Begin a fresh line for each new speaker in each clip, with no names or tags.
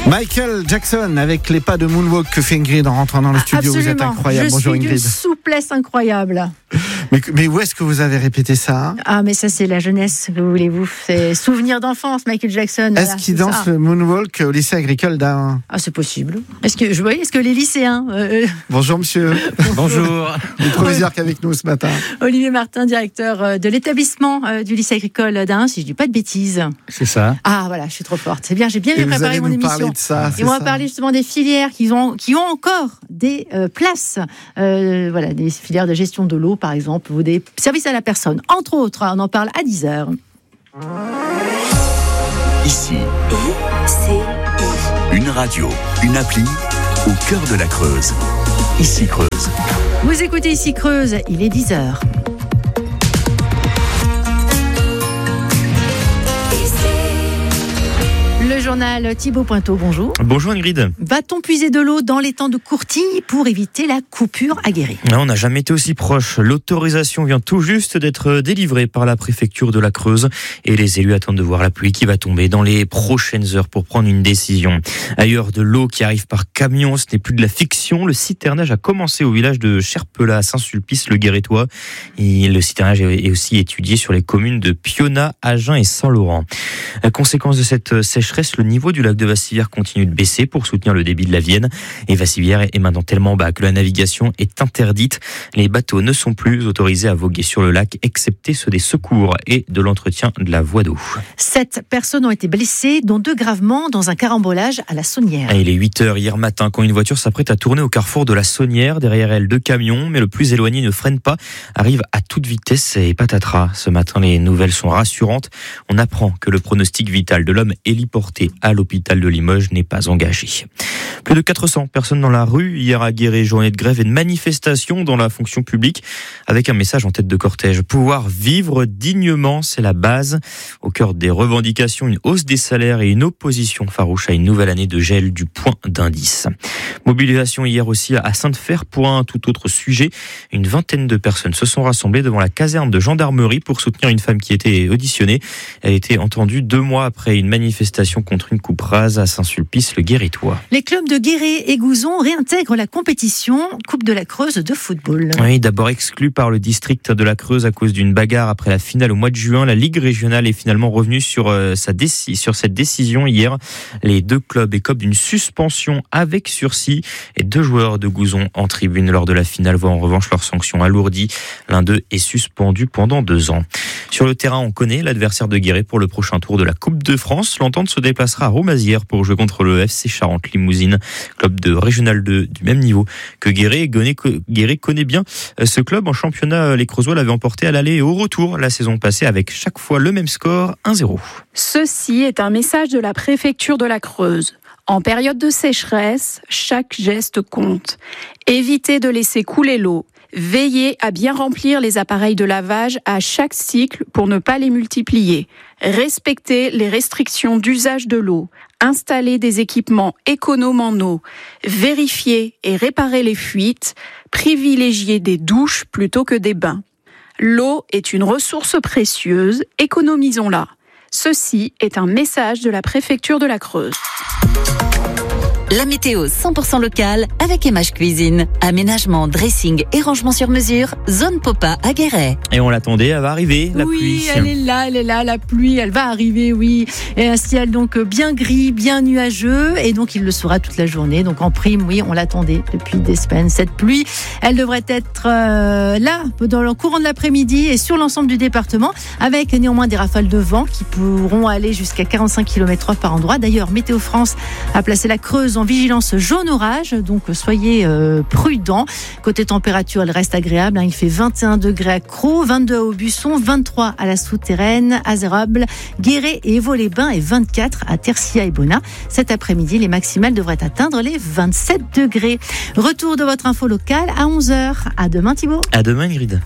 Michael Jackson avec les pas de Moonwalk que fait Ingrid en rentrant dans le studio.
Absolument.
Vous êtes incroyable. Bonjour
Ingrid.
Ingrid.
Je suis d'une souplesse incroyable.
Mais où est-ce que vous avez répété ça ?
Ah, mais ça, c'est la jeunesse, que voulez-vous ? C'est souvenir d'enfance, Michael Jackson.
Est-ce qu'il danse le Moonwalk au lycée agricole d'Ain ?
Ah, c'est possible. Est-ce que les lycéens...
Bonjour monsieur.
Bonjour.
Le proviseur qui est avec nous ce matin.
Olivier Martin, directeur de l'établissement du lycée agricole d'Ain, si je ne dis pas de bêtises.
C'est ça.
Ah, voilà, je suis trop forte. C'est bien, j'ai bien préparé mon émission.
Parler de ça,
et on va parler justement des filières qui ont encore des places. Voilà, des filières de gestion de l'eau, par exemple, ou des services à la personne. Entre autres, on en parle à 10h.
Ici, une radio, une appli au cœur de la Creuse. Ici Creuse.
Vous écoutez Ici Creuse, il est 10h. Le journal Thibaut Pointeau, bonjour.
Bonjour Ingrid.
Va-t-on puiser de l'eau dans l'étang de Courtille pour éviter la coupure à Guéret ?
On n'a jamais été aussi proche. L'autorisation vient tout juste d'être délivrée par la préfecture de la Creuse et les élus attendent de voir la pluie qui va tomber dans les prochaines heures pour prendre une décision. Ailleurs, de l'eau qui arrive par camion, ce n'est plus de la fiction. Le citernage a commencé au village de Cherpelat à Saint-Sulpice-le-Guérétois. Et le citernage est aussi étudié sur les communes de Pionnat, Agen et Saint-Laurent. À conséquence de cette sécheresse, le niveau du lac de Vassivière continue de baisser pour soutenir le débit de la Vienne. Et Vassivière est maintenant tellement bas que la navigation est interdite. Les bateaux ne sont plus autorisés à voguer sur le lac, excepté ceux des secours et de l'entretien de la voie d'eau.
7 personnes ont été blessées, dont 2 gravement dans un carambolage à la Saunière.
Il est 8h hier matin quand une voiture s'apprête à tourner au carrefour de la Saunière. Derrière elle, 2 camions, mais le plus éloigné ne freine pas, arrive à toute vitesse et patatras. Ce matin, les nouvelles sont rassurantes. On apprend que le pronostic vital de l'homme héliporté à l'hôpital de Limoges n'est pas engagé. Plus de 400 personnes dans la rue hier à Guéret, journée de grève et de manifestation dans la fonction publique avec un message en tête de cortège. Pouvoir vivre dignement, c'est la base. Au cœur des revendications, une hausse des salaires et une opposition farouche à une nouvelle année de gel du point d'indice. Mobilisation hier aussi à Sainte-Fère pour un tout autre sujet. Une vingtaine de personnes se sont rassemblées devant la caserne de gendarmerie pour soutenir une femme qui était auditionnée. Elle a été entendue 2 mois après une manifestation contre une coupe rase à Saint-Sulpice-le-Guérétois.
Les clubs de Guéret et Gouzon réintègrent la compétition Coupe de la Creuse de football.
Oui, d'abord exclu par le district de la Creuse à cause d'une bagarre après la finale au mois de juin, la Ligue régionale est finalement revenue sur cette décision hier. Les 2 clubs écopent d'une suspension avec sursis et 2 joueurs de Gouzon en tribune lors de la finale voient en revanche leur sanction alourdie. L'un d'eux est suspendu pendant 2 ans. Sur le terrain, on connaît l'adversaire de Guéret pour le prochain tour de la Coupe de France. L'Entente se déplacera à Romazières pour jouer contre le FC Charente-Limousine, club de Régional 2 du même niveau que Guéret. Guéret connaît bien ce club. En championnat, les Creusois l'avaient emporté à l'aller et au retour la saison passée avec chaque fois le même score, 1-0.
Ceci est un message de la préfecture de la Creuse. En période de sécheresse, chaque geste compte. Évitez de laisser couler l'eau. Veillez à bien remplir les appareils de lavage à chaque cycle pour ne pas les multiplier. Respectez les restrictions d'usage de l'eau. Installez des équipements économes en eau. Vérifiez et réparez les fuites. Privilégiez des douches plutôt que des bains. L'eau est une ressource précieuse, économisons-la. Ceci est un message de la préfecture de la Creuse.
La météo 100% locale avec Emage Cuisine. Aménagement, dressing et rangement sur mesure. Zone Popa à Guéret.
Et on l'attendait, elle va arriver, la pluie.
Oui, elle est là, la pluie, elle va arriver, oui. Et un ciel donc bien gris, bien nuageux, et donc il le sera toute la journée. Donc en prime, oui, on l'attendait depuis des semaines. Cette pluie, elle devrait être là, dans le courant de l'après-midi et sur l'ensemble du département, avec néanmoins des rafales de vent qui pourront aller jusqu'à 45 km/h par endroit. D'ailleurs, Météo France a placé la Creuse en vigilance jaune orage, donc soyez prudents. Côté température, elle reste agréable, il fait 21 degrés à Crau, 22 à Aubusson, 23 à la Souterraine, à Zérable, Guéret et Évaux-les-Bains et 24 à Tercia et Bonnat. Cet après-midi, les maximales devraient atteindre les 27 degrés. Retour de votre info locale à 11h. À demain Thibaut.
À demain Ingrid.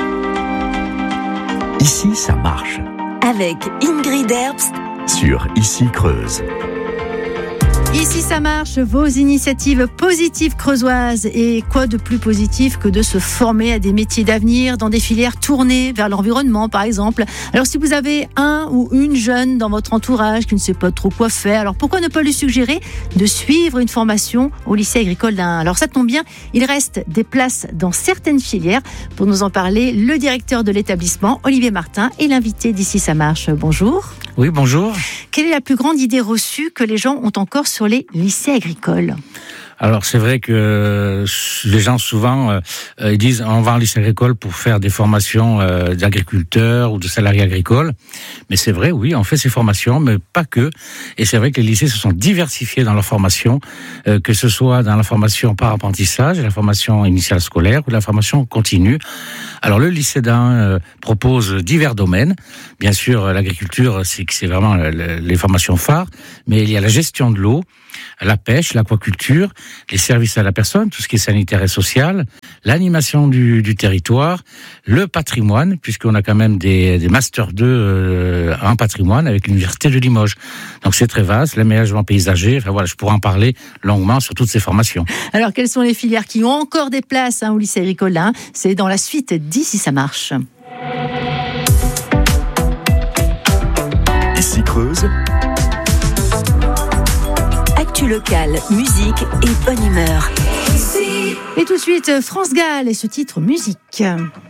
Ici, ça marche.
Avec Ingrid Herbst
Sur Ici Creuse.
Ici ça marche, vos initiatives positives creusoises. Et quoi de plus positif que de se former à des métiers d'avenir dans des filières tournées vers l'environnement par exemple. Alors si vous avez un ou une jeune dans votre entourage qui ne sait pas trop quoi faire, alors pourquoi ne pas lui suggérer de suivre une formation au lycée agricole d'Ain. Alors ça tombe bien, il reste des places dans certaines filières. Pour nous en parler, le directeur de l'établissement, Olivier Martin, et l'invité d'Ici ça marche. Bonjour.
Oui, bonjour.
Quelle est la plus grande idée reçue que les gens ont encore sur les lycées agricoles ?
Alors c'est vrai que les gens souvent ils disent on va en lycée agricole pour faire des formations d'agriculteurs ou de salariés agricoles. Mais c'est vrai, oui, on fait ces formations, mais pas que. Et c'est vrai que les lycées se sont diversifiés dans leur formation, que ce soit dans la formation par apprentissage, la formation initiale scolaire ou la formation continue. Alors le lycée d'Ain propose divers domaines. Bien sûr, l'agriculture, c'est vraiment les formations phares, mais il y a la gestion de l'eau, la pêche, l'aquaculture, les services à la personne, tout ce qui est sanitaire et social, l'animation du territoire, le patrimoine, puisqu'on a quand même des Master 2 en patrimoine avec l'Université de Limoges. Donc c'est très vaste, l'aménagement paysager, enfin voilà, je pourrais en parler longuement sur toutes ces formations.
Alors quelles sont les filières qui ont encore des places au lycée agricole d'Ain ? C'est dans la suite d'Ici ça marche.
Ici Creuse.
Actu locale, musique et bonne humeur.
Et tout de suite, France Gall et ce titre musique.